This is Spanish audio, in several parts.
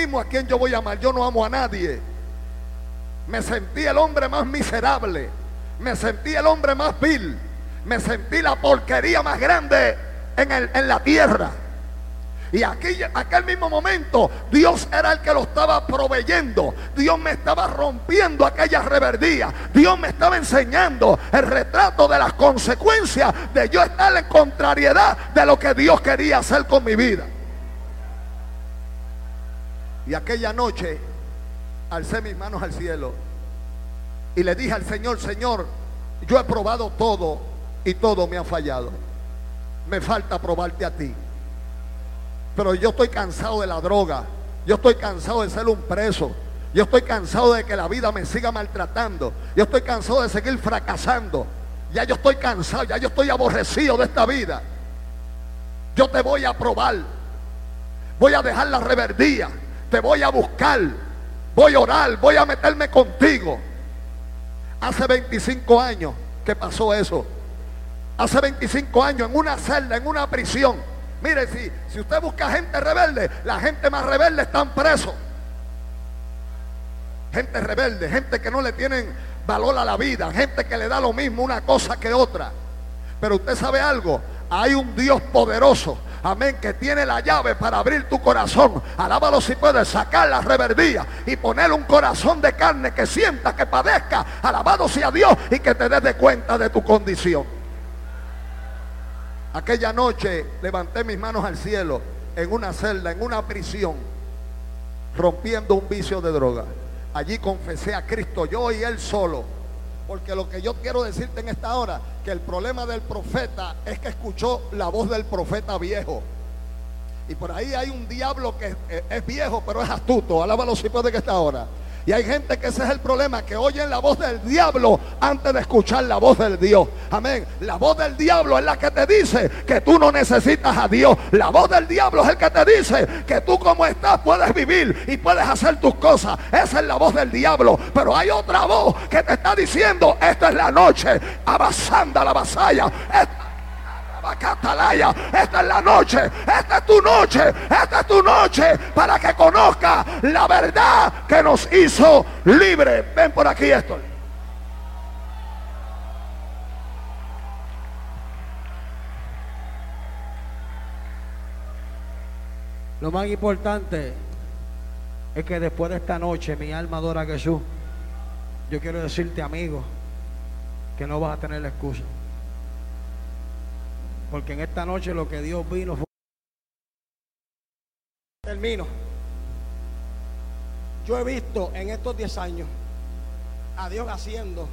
mismo a quién yo voy a amar. Yo no amo a nadie. Me sentí el hombre más miserable. Me sentí el hombre más vil. Me sentí la porquería más grande en la tierra. Y aquel mismo momento Dios era el que lo estaba proveyendo. Dios me estaba rompiendo aquella rebeldía. Dios me estaba enseñando el retrato de las consecuencias de yo estar en contrariedad de lo que Dios quería hacer con mi vida. Y aquella noche alcé mis manos al cielo y le dije al Señor: Señor, yo he probado todo y todo me ha fallado. Me falta probarte a ti. Pero yo estoy cansado de la droga. Yo estoy cansado de ser un preso. Yo estoy cansado de que la vida me siga maltratando. Yo estoy cansado de seguir fracasando. Ya yo estoy cansado, ya yo estoy aborrecido de esta vida. Yo te voy a probar. Voy a dejar la rebeldía. Te voy a buscar. Voy a orar. Voy a meterme contigo. Hace 25 años que pasó eso. Hace 25 años en una celda, en una prisión. Mire, si usted busca gente rebelde, la gente más rebelde están presos. Gente rebelde, gente que no le tienen valor a la vida, gente que le da lo mismo una cosa que otra. Pero usted sabe algo, hay un Dios poderoso, amén, que tiene la llave para abrir tu corazón. Alábalo si puedes, sacar la rebeldía y poner un corazón de carne que sienta, que padezca. Alabado sea Dios y que te des de cuenta de tu condición. Aquella noche levanté mis manos al cielo en una celda, en una prisión, rompiendo un vicio de droga. Allí confesé a Cristo, yo y Él solo. Porque lo que yo quiero decirte en esta hora, que el problema del profeta es que escuchó la voz del profeta viejo. Y por ahí hay un diablo que es viejo, pero es astuto. Alábalo si puede que esta hora. Y hay gente que ese es el problema, que oyen la voz del diablo antes de escuchar la voz del Dios. Amén. La voz del diablo es la que te dice que tú no necesitas a Dios. La voz del diablo es el que te dice que tú como estás puedes vivir y puedes hacer tus cosas. Esa es la voz del diablo. Pero hay otra voz que te está diciendo: esta es la noche, abasanda la vasalla. Esta es la noche, esta es tu noche, esta es tu noche para que conozca la verdad que nos hizo libre. Ven por aquí, esto. Lo más importante es que después de esta noche mi alma adora a Jesús. Yo quiero decirte, amigo, que no vas a tener la excusa. Porque en esta noche lo que Dios vino fue... Termino. Yo he visto en estos 10 años a Dios haciendo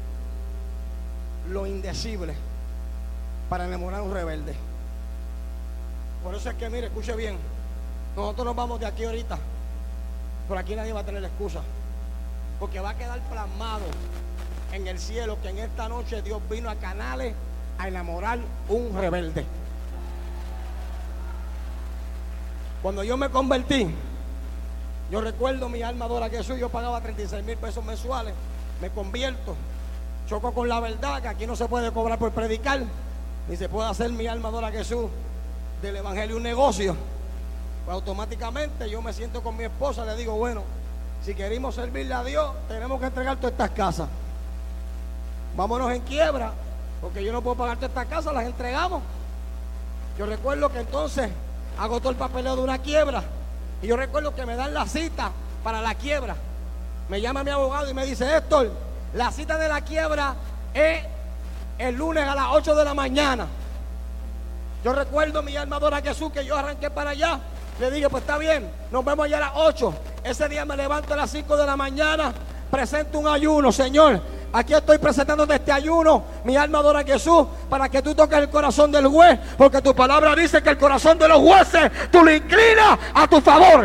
lo indecible para enamorar a un rebelde. Por eso es que, mire, escuche bien, nosotros nos vamos de aquí ahorita. Por aquí nadie va a tener la excusa, porque va a quedar plasmado en el cielo que en esta noche Dios vino a Canales a enamorar un rebelde. Cuando yo me convertí, yo recuerdo, mi alma adora a Jesús. Yo pagaba 36,000 pesos mensuales. Me convierto, choco con la verdad, que aquí no se puede cobrar por predicar, ni se puede hacer, mi alma adora a Jesús, del evangelio un negocio. Pues automáticamente yo me siento con mi esposa, le digo: bueno, si queremos servirle a Dios, tenemos que entregar todas estas casas. Vámonos en quiebra, porque yo no puedo pagar todas estas casas, las entregamos. Yo recuerdo que entonces hago todo el papeleo de una quiebra, y yo recuerdo que me dan la cita para la quiebra. Me llama mi abogado y me dice: Héctor, la cita de la quiebra es el lunes a las 8 de la mañana. Yo recuerdo, mi alma adora a Jesús, que yo arranqué para allá. Le dije: pues está bien, nos vemos allá a las 8. Ese día me levanto a las 5 de la mañana, presento un ayuno. Señor, aquí estoy presentando este ayuno, mi alma adora a Jesús, para que tú toques el corazón del juez, porque tu palabra dice que el corazón de los jueces tú lo inclinas a tu favor.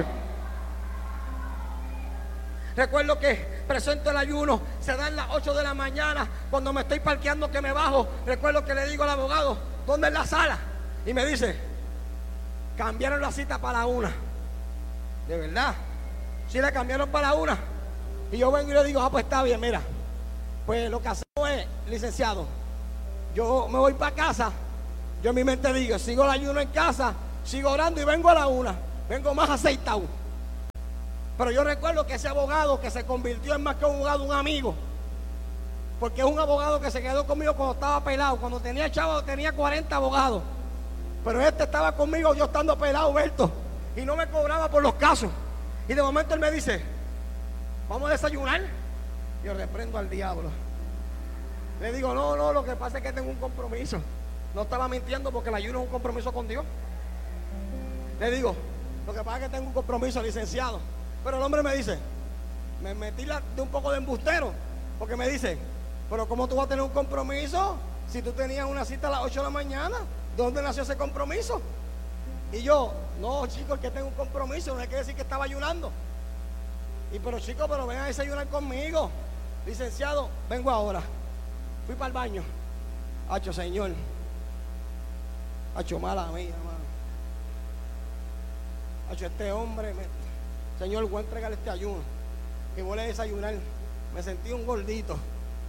Recuerdo que presento el ayuno, se dan las 8 de la mañana. Cuando me estoy parqueando, que me bajo, recuerdo que le digo al abogado: ¿dónde es la sala? Y me dice: cambiaron la cita para la 1. De verdad, sí la cambiaron para la 1. Y yo vengo y le digo: ah, pues está bien, mira, pues lo que hacemos es, licenciado, yo me voy para casa. Yo en mi mente digo: sigo el ayuno en casa, sigo orando y vengo a la 1. Vengo más aceitado. Pero yo recuerdo que ese abogado que se convirtió en más que un abogado, un amigo. Porque es un abogado que se quedó conmigo cuando estaba pelado. Cuando tenía chavo tenía 40 abogados. Pero este estaba conmigo yo estando pelado, Berto. Y no me cobraba por los casos. Y de momento él me dice, ¿vamos a desayunar? Yo reprendo al diablo. Le digo, no, lo que pasa es que tengo un compromiso. No estaba mintiendo porque el ayuno es un compromiso con Dios. Le digo, lo que pasa es que tengo un compromiso, licenciado. Pero el hombre me dice, me metí de un poco de embustero. Porque me dice, pero ¿cómo tú vas a tener un compromiso si tú tenías una cita a las 8 de la mañana? ¿De dónde nació ese compromiso? Y yo, no, chicos, es que tengo un compromiso, no hay que decir que estaba ayunando. Y pero chicos, pero ven a desayunar conmigo. Licenciado, vengo ahora. Fui para el baño. Hacho, señor. Hacho, mala mía, hermano. Hacho, este hombre, señor, voy a entregarle este ayuno. Y voy a desayunar. Me sentí un gordito.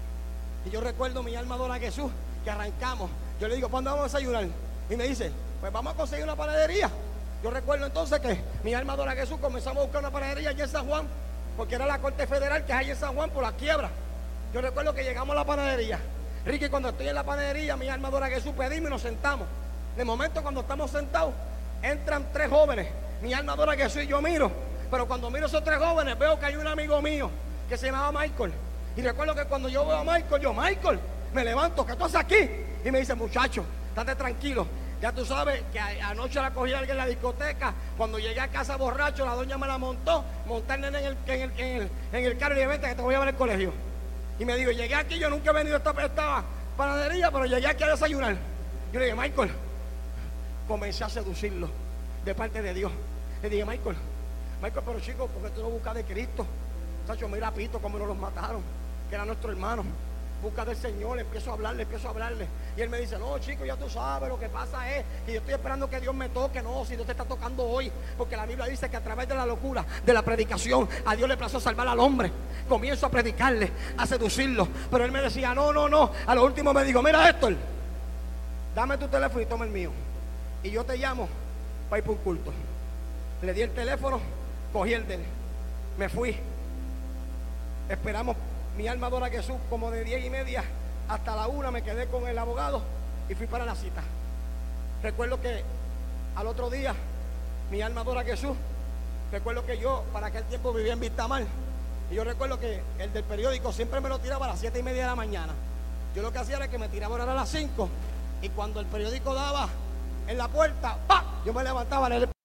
Y yo recuerdo mi alma adora a Jesús, que arrancamos. Yo le digo, ¿cuándo vamos a desayunar? Y me dice, pues vamos a conseguir una panadería. Yo recuerdo entonces que mi alma adora a Jesús, comenzamos a buscar una panadería allá en San Juan, porque era la Corte Federal que es allá en San Juan por la quiebra. Yo recuerdo que llegamos a la panadería. Ricky, cuando estoy en la panadería, mi alma adora a Jesús, pedimos y nos sentamos. De momento, cuando estamos sentados, entran 3 jóvenes. Mi alma adora a Jesús y yo miro. Pero cuando miro a esos 3 jóvenes, veo que hay un amigo mío que se llamaba Michael. Y recuerdo que cuando yo veo a Michael, Michael, me levanto, ¿qué tú haces aquí? Y me dice, muchacho, estate tranquilo. Ya tú sabes que anoche la cogí alguien en la discoteca. Cuando llegué a casa borracho, la doña me la montó. Monté el nene en el carro y le dije, vente que te voy a ver al colegio. Y me dijo, llegué aquí, yo nunca he venido a esta panadería, pero llegué aquí a desayunar. Yo le dije, Michael, comencé a seducirlo de parte de Dios. Le dije, Michael, pero chico, ¿por qué tú no buscas de Cristo? Chacho, mira a Pito cómo nos los mataron, que era nuestro hermano. Busca del Señor, empiezo a hablarle. Y él me dice, no, chico, ya tú sabes, lo que pasa es que yo estoy esperando que Dios me toque. No, si Dios te está tocando hoy, porque la Biblia dice que a través de la locura, de la predicación, a Dios le plazó salvar al hombre. Comienzo a predicarle, a seducirlo. Pero él me decía, no. A lo último me dijo, mira, Héctor, dame tu teléfono y toma el mío. Y yo te llamo para ir por un culto. Le di el teléfono, cogí el de él. Me fui. Esperamos. Mi alma adora a Jesús, como de 10:30 hasta la 1 me quedé con el abogado y fui para la cita. Recuerdo que al otro día, mi alma adora a Jesús. Recuerdo que yo para aquel tiempo vivía en Vistamar. Y yo recuerdo que el del periódico siempre me lo tiraba a las 7:30 de la mañana. Yo lo que hacía era que me tiraba a las 5. Y cuando el periódico daba en la puerta, ¡pah!, yo me levantaba en el